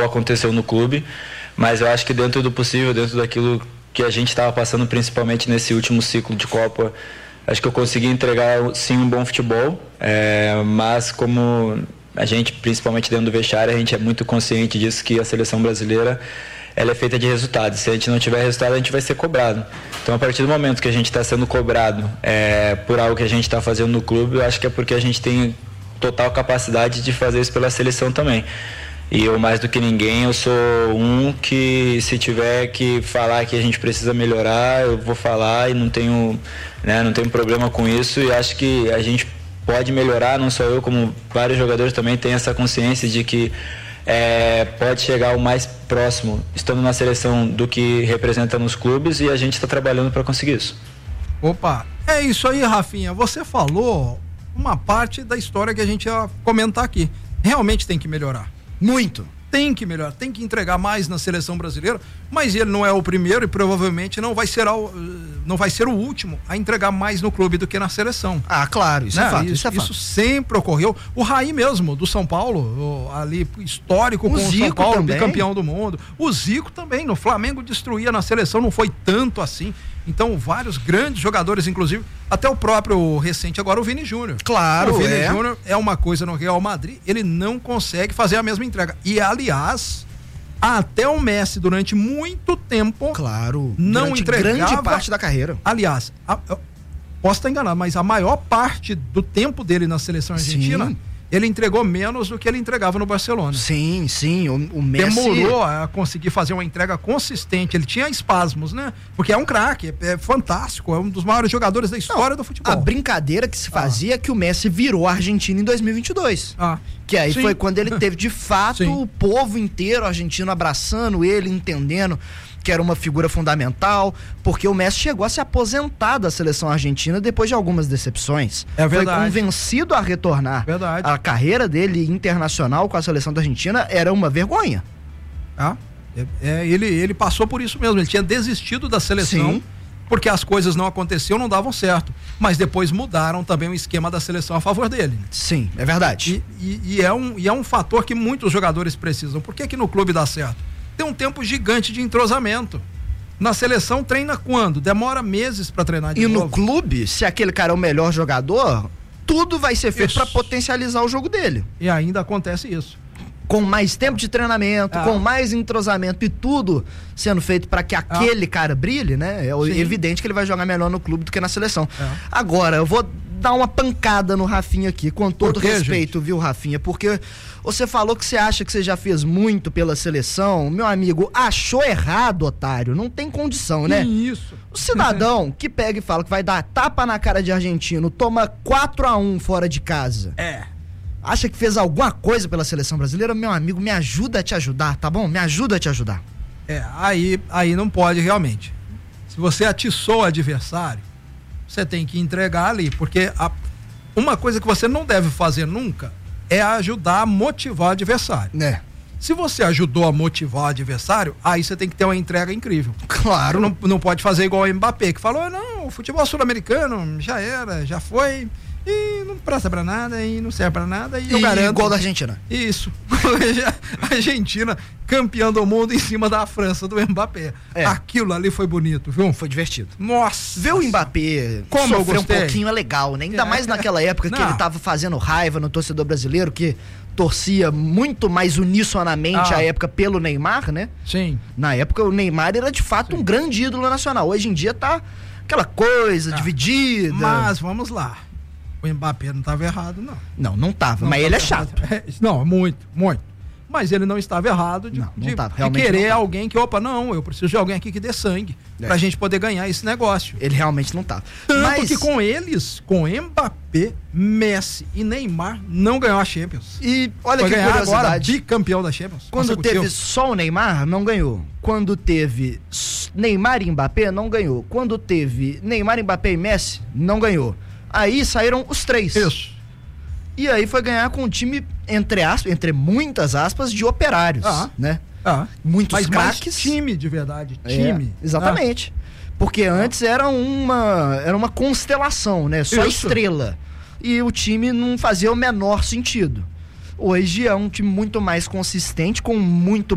aconteceu no clube, mas eu acho que dentro do possível, dentro daquilo que a gente estava passando, principalmente nesse último ciclo de Copa, acho que eu consegui entregar sim um bom futebol, mas como a gente, principalmente dentro do vestiário, a gente é muito consciente disso, que a seleção brasileira ela é feita de resultados. Se a gente não tiver resultado, a gente vai ser cobrado. Então, a partir do momento que a gente está sendo cobrado por algo que a gente está fazendo no clube, eu acho que é porque a gente tem total capacidade de fazer isso pela seleção também. E eu, mais do que ninguém, eu sou um que, se tiver que falar que a gente precisa melhorar, eu vou falar e não tenho problema com isso. E acho que a gente pode melhorar, não só eu, como vários jogadores também têm essa consciência de que pode chegar o mais próximo, estando na seleção, do que representa nos clubes, e a gente está trabalhando para conseguir isso. Opa, é isso aí, Rafinha. Você falou uma parte da história que a gente ia comentar aqui. Realmente tem que melhorar. Muito. Tem que melhorar, tem que entregar mais na seleção brasileira, mas ele não é o primeiro e provavelmente não vai ser o último a entregar mais no clube do que na seleção. Ah, claro, isso é fato. Isso sempre ocorreu. O Raí mesmo, do São Paulo, ali histórico com o São Paulo, bicampeão do mundo. O Zico também, no Flamengo destruía, na seleção não foi tanto assim. Então, vários grandes jogadores, inclusive, até o próprio recente agora, o Vini Júnior. Claro, o Vini Júnior é uma coisa no Real Madrid, ele não consegue fazer a mesma entrega. E, aliás, até o Messi, durante muito tempo, não entregava. Grande parte da carreira. Aliás, posso estar enganado, mas a maior parte do tempo dele na seleção argentina, ele entregou menos do que ele entregava no Barcelona. Sim, o Messi demorou a conseguir fazer uma entrega consistente. Ele tinha espasmos, né? Porque é um craque, é fantástico, é um dos maiores jogadores da história do futebol. A brincadeira que se fazia é que o Messi virou a Argentina em 2022. Que aí foi quando ele teve, de fato, o povo inteiro argentino abraçando ele, entendendo que era uma figura fundamental, porque o Messi chegou a se aposentar da seleção argentina depois de algumas decepções. É verdade. Foi convencido a retornar. Verdade. A carreira dele internacional com a seleção da Argentina era uma vergonha. Ele passou por isso mesmo, ele tinha desistido da seleção, porque as coisas não aconteciam, não davam certo. Mas depois mudaram também o esquema da seleção a favor dele. Né? Sim, é verdade. E é um fator que muitos jogadores precisam. Por que no clube dá certo? Tem um tempo gigante de entrosamento. Na seleção treina quando? Demora meses para treinar de novo. E no clube, se aquele cara é o melhor jogador, tudo vai ser feito para potencializar o jogo dele. E ainda acontece isso. Com mais tempo de treinamento, com mais entrosamento e tudo sendo feito para que aquele cara brilhe, né? É evidente que ele vai jogar melhor no clube do que na seleção. Agora, eu vou dar uma pancada no Rafinha aqui, com todo respeito, viu, Rafinha? Porque você falou que você acha que você já fez muito pela seleção. Meu amigo, achou errado, otário. Não tem condição, né? Isso. O cidadão que pega e fala que vai dar tapa na cara de argentino, toma 4-1 fora de casa. Acha que fez alguma coisa pela seleção brasileira? Meu amigo, me ajuda a te ajudar, tá bom? Me ajuda a te ajudar. Aí não pode realmente. Se você atiçou o adversário, você tem que entregar ali, porque uma coisa que você não deve fazer nunca é ajudar a motivar o adversário. Se você ajudou a motivar o adversário, aí você tem que ter uma entrega incrível. Claro. Não pode fazer igual o Mbappé, que falou, não, o futebol sul-americano já era, já foi, e não presta pra nada, e não serve pra nada, e eu garanto... Igual da Argentina. Isso. A Argentina, campeã do mundo em cima da França, do Mbappé. Aquilo ali foi bonito, viu? Foi divertido. Nossa! Ver o Mbappé sofrer um pouquinho é legal, né? Ainda mais naquela época que ele tava fazendo raiva no torcedor brasileiro, que torcia muito mais unisonamente à época pelo Neymar, né? Sim. Na época o Neymar era de fato um grande ídolo nacional. Hoje em dia tá aquela coisa dividida. Mas vamos lá. O Mbappé não estava errado, não. Não estava, mas ele é chato. Não, muito. Mas ele não estava errado de querer alguém que, eu preciso de alguém aqui que dê sangue pra gente poder ganhar esse negócio. Ele realmente não estava. Tanto que com eles, com Mbappé, Messi e Neymar, não ganhou a Champions. E olha que curiosidade. Agora, bicampeão da Champions. Quando teve só o Neymar, não ganhou. Quando teve Neymar e Mbappé, não ganhou. Quando teve Neymar, Mbappé e Messi, não ganhou. Aí saíram os três. Isso. E aí foi ganhar com um time, entre muitas aspas, de operários, né? Muitos craques. Mas time de verdade, time. Exatamente. Porque antes era uma constelação, né? Só estrela. E o time não fazia o menor sentido. Hoje é um time muito mais consistente, com muito